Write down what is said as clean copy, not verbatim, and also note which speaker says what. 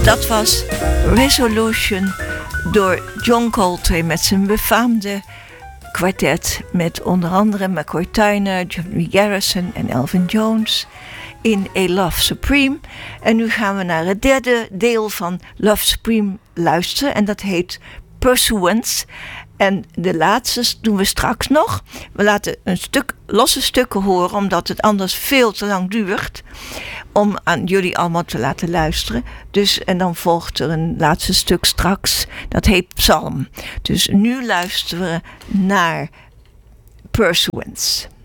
Speaker 1: Dat was Resolution door John Coltrane met zijn befaamde kwartet met onder andere McCoy Tyner, Johnny Garrison en Elvin Jones in A Love Supreme. En nu gaan we naar het derde deel van Love Supreme luisteren en dat heet Pursuance. En de laatste doen we straks nog. We laten losse stukken horen, omdat het anders veel te lang duurt om aan jullie allemaal te laten luisteren. Dus, en dan volgt er een laatste stuk straks. Dat heet Psalm. Dus nu luisteren we naar Pursuance.